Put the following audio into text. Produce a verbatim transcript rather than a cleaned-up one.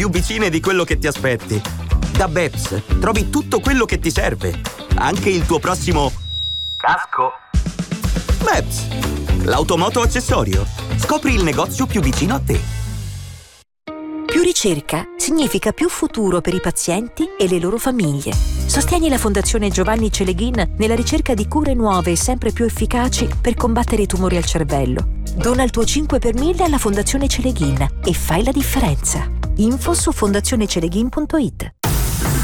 più vicine di quello che ti aspetti. Da Beps trovi tutto quello che ti serve, anche il tuo prossimo casco. Beps, l'automoto accessorio. Scopri il negozio più vicino a te. Più ricerca significa più futuro per i pazienti e le loro famiglie. Sostieni la Fondazione Giovanni Celeghin nella ricerca di cure nuove e sempre più efficaci per combattere i tumori al cervello. Dona il tuo cinque per mille alla Fondazione Celeghin e fai la differenza. Info su fondazioneceleghin punto it.